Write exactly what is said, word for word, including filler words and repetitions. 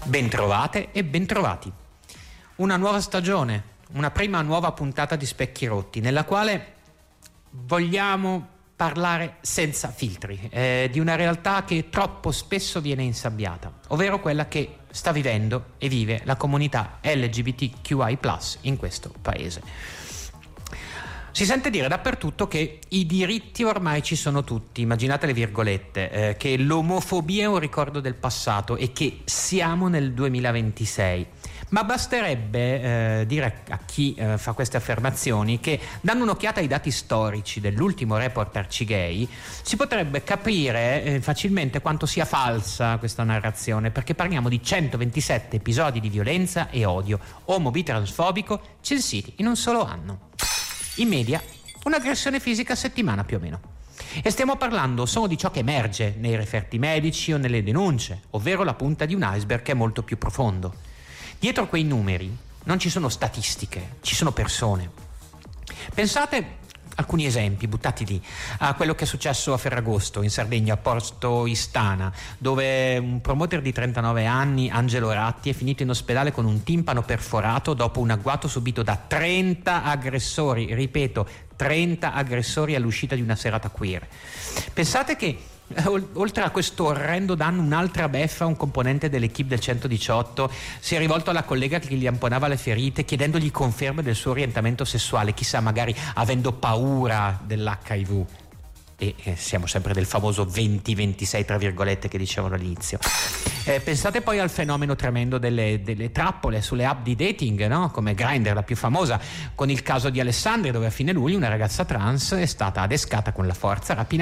Bentrovate e bentrovati. Una nuova stagione, una prima nuova puntata di Specchi Rotti, nella quale vogliamo parlare senza filtri eh, di una realtà che troppo spesso viene insabbiata, ovvero quella che sta vivendo e vive la comunità L G B T Q I plus in questo paese. Si sente dire dappertutto che i diritti ormai ci sono tutti, immaginate le virgolette, eh, che l'omofobia è un ricordo del passato e che siamo nel duemilaventisei. Ma basterebbe eh, dire a chi eh, fa queste affermazioni che, dando un'occhiata ai dati storici dell'ultimo report Arcigay, si potrebbe capire eh, facilmente quanto sia falsa questa narrazione, perché parliamo di centoventisette episodi di violenza e odio omo-bi-transfobico censiti in un solo anno. In media un'aggressione fisica a settimana più o meno. E stiamo parlando solo di ciò che emerge nei referti medici o nelle denunce, ovvero la punta di un iceberg che è molto più profondo. Dietro quei numeri non ci sono statistiche, ci sono persone. Pensate, alcuni esempi buttati lì, a quello che è successo a Ferragosto in Sardegna, a Porto Istana, dove un promoter di trentanove anni, Angelo Ratti, è finito in ospedale con un timpano perforato dopo un agguato subito da trenta aggressori, ripeto, trenta aggressori all'uscita di una serata queer. Pensate che oltre a questo orrendo danno, un'altra beffa, un componente dell'equipe del centodiciotto si è rivolto alla collega che gli amponava le ferite chiedendogli conferma del suo orientamento sessuale, chissà, magari avendo paura dell'H I V. E eh, siamo sempre del famoso venti ventisei tra virgolette che dicevano all'inizio. Eh, pensate poi al fenomeno tremendo delle, delle trappole sulle app di dating, no? Come Grindr, la più famosa, con il caso di Alessandria, dove a fine luglio una ragazza trans è stata adescata con la forza, rapinata